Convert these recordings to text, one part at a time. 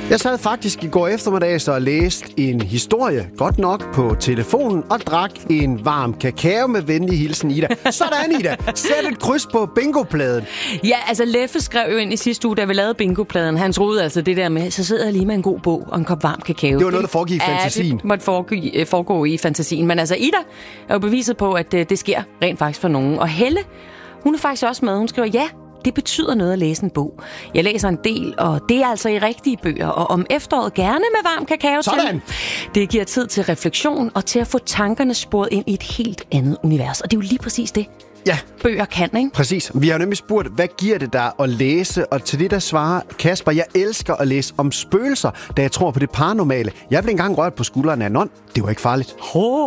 Jeg sad faktisk i går eftermiddag og læste en historie, godt nok på telefonen, og drak en varm kakao med venlig hilsen, Ida. Sådan, Ida. Sæt et kryds på bingopladen. Ja, altså Leffe skrev jo ind i sidste uge, da vi lavede bingopladen. Han troede altså det der med, så sidder jeg lige med en god bog og en kop varm kakao. Det var noget, der foregik i fantasien. Det måtte foregå i fantasien. Men altså Ida er jo beviset på, at det sker rent faktisk for nogen. Og Helle, hun er faktisk også med. Hun skriver, ja, det betyder noget at læse en bog. Jeg læser en del, og det er altså i rigtige bøger. Og om efteråret gerne med varm kakao. Sådan! Det giver tid til refleksion og til at få tankerne sporet ind i et helt andet univers. Og det er jo lige præcis det, ja, bøger kan, ikke? Præcis. Vi har nemlig spurgt, hvad giver det dig at læse? Og til det, der svarer Kasper, jeg elsker at læse om spøgelser, da jeg tror på det paranormale. Jeg blev engang rørt på skulderen af en ånd. Det var ikke farligt.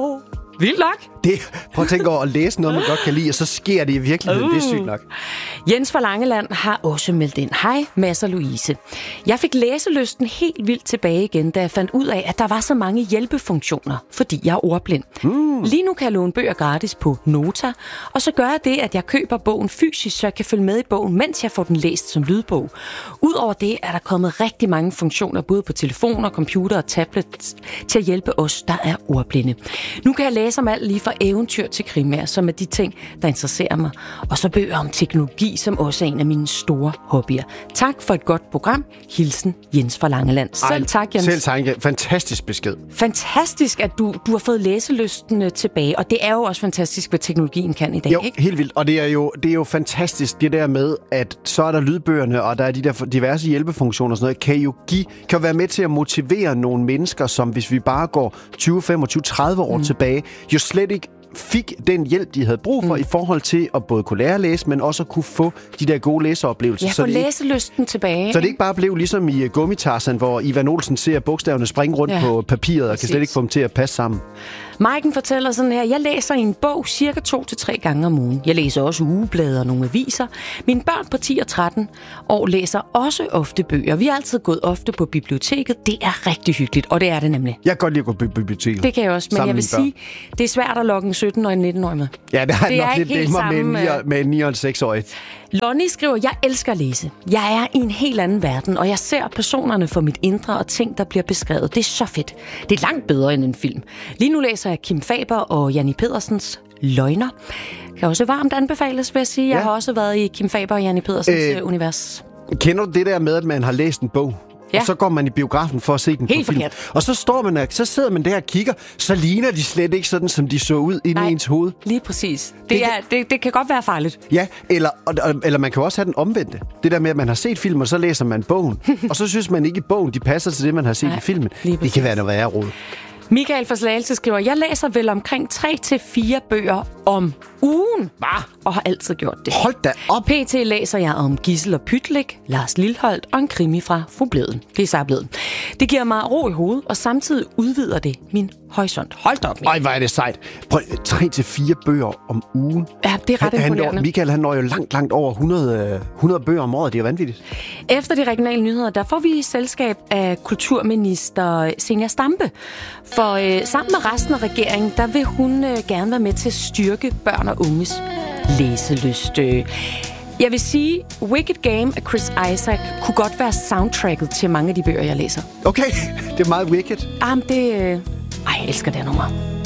Vildt nok. Prøv at tænke over at læse noget, man godt kan lide, og så sker det i virkeligheden. Det er sygt nok. Jens fra Langeland har også meldt ind. Hej, Mads og Louise. Jeg fik læselysten helt vildt tilbage igen, da jeg fandt ud af, at der var så mange hjælpefunktioner, fordi jeg er ordblind. Lige nu kan jeg låne bøger gratis på Nota, og så gør jeg det, at jeg køber bogen fysisk, så jeg kan følge med i bogen, mens jeg får den læst som lydbog. Udover det er der kommet rigtig mange funktioner, både på telefoner, computer og tablet, til at hjælpe os, der er ordblinde. Nu kan jeg læse om alt lige fra eventyr til krimier, som er de ting, der interesserer mig. Og så bøger om teknologi, som også er en af mine store hobbyer. Tak for et godt program. Hilsen, Jens fra Langeland. Selv tak, Jens. Selv tak. Fantastisk besked. Fantastisk, at du har fået læselysten tilbage. Og det er jo også fantastisk, hvad teknologien kan i dag, jo, ikke? Helt vildt. Og det er jo fantastisk, det der med, at så er der lydbøgerne, og der er de der diverse hjælpefunktioner og sådan noget, kan være med til at motivere nogle mennesker, som hvis vi bare går 20, 25, 30 år tilbage, jo slet ikke fik den hjælp, de havde brug for i forhold til at både kunne lære at læse, men også at kunne få de der gode læseoplevelser. Ja, få læselysten tilbage. Så det ikke bare blev ligesom i Gummitarsen, hvor Ivan Olsen ser bogstaverne springe rundt på papiret og kan slet ikke få dem til at passe sammen. Maiken fortæller sådan her, jeg læser en bog cirka 2 til 3 gange om ugen. Jeg læser også ugeblade og nogle aviser. Mine børn på 10 og 13 år læser også ofte bøger. Vi har altid gået ofte på biblioteket. Det er rigtig hyggeligt, og det er det nemlig. Jeg kan godt lide at gå på biblioteket. Det kan jeg også, men jeg vil sige, det er svært at lokke en 17- og en 19-årig med. Ja, det er nok lidt helt med en 9- og en 6-årig. Lonnie skriver, jeg elsker at læse. Jeg er i en helt anden verden, og jeg ser personerne for mit indre og ting, der bliver beskrevet. Det er så fedt. Det er langt bedre end en film. Lige nu læser jeg Kim Faber og Janni Pedersens Løgner. Kan også varmt anbefales, vil jeg sige. Jeg har også været i Kim Faber og Janni Pedersens univers. Kender du det der med, at man har læst en bog? Ja. Og så går man i biografen for at se den helt på film. Og så så sidder man der og kigger, så ligner de slet ikke sådan, som de så ud inde i ens hoved. Lige præcis. Det kan godt være farligt. Ja, eller man kan også have den omvendte. Det der med, at man har set film, og så læser man bogen. Og så synes man ikke, i bogen de passer til det, man har set i filmen. Det kan være noget værre råd. Michael fra Slagelse skriver, jeg læser vel omkring 3-4 bøger om ugen. Og har altid gjort det. Hold da op. PT læser jeg om Gissel og Pytlik, Lars Lilholt og en krimi fra Fru Bleden. Det er så blevet. Det giver mig ro i hovedet, og samtidig udvider det min horisont. Hold da op. Ej, hvor er det sejt. Prøv, 3-4 bøger om ugen. Ja, det er ret imponerende. Michael, han når jo langt over 100 bøger om året. Det er jo vanvittigt. Efter de regionale nyheder, der får vi selskab af kulturminister Zenia Stampe. For sammen med resten af regeringen, der vil hun gerne være med til at styrke børn og unges læselyst. Jeg vil sige, Wicked Game af Chris Isaak kunne godt være soundtracket til mange af de bøger, jeg læser. Okay, det er meget wicked. Jeg elsker det nummer.